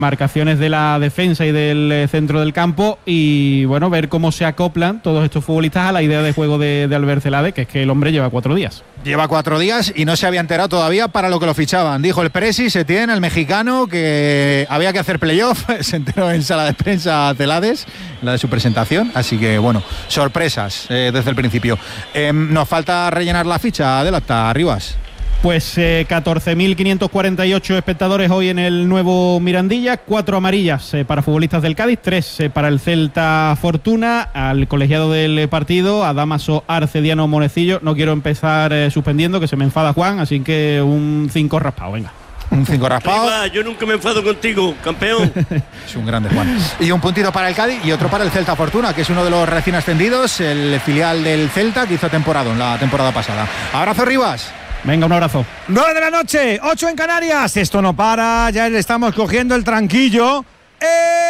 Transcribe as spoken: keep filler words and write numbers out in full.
marcaciones de la defensa y del eh, centro del campo y bueno, ver cómo se acoplan todos estos futbolistas a la idea de juego de, de Albert Celades, que es que el hombre lleva cuatro días. Lleva cuatro días y no se había enterado todavía para lo que lo fichaban. Dijo el Presi, Setién, el mexicano, que había que hacer playoff. Se enteró en sala de prensa Celades, la de su presentación. Así que bueno, sorpresas eh, desde el principio. Eh, nos falta rellenar la ficha del acta, Rivas. Pues eh, catorce mil quinientos cuarenta y ocho espectadores hoy en el nuevo Mirandilla, cuatro amarillas eh, para futbolistas del Cádiz, tres eh, para el Celta Fortuna, al colegiado del partido, a Dámaso Arcediano Monecillo. No quiero empezar eh, suspendiendo, que se me enfada Juan, así que un cinco raspado, venga. Un cinco raspado. Arriba, yo nunca me enfado contigo, campeón. Es un grande Juan. Y un puntito para el Cádiz y otro para el Celta Fortuna, que es uno de los recién ascendidos, el filial del Celta, que hizo temporada en la temporada pasada. Abrazo, Rivas. Venga, un abrazo. nueve de la noche, ocho en Canarias. Esto no para, ya le estamos cogiendo el tranquillo. ¡Eh!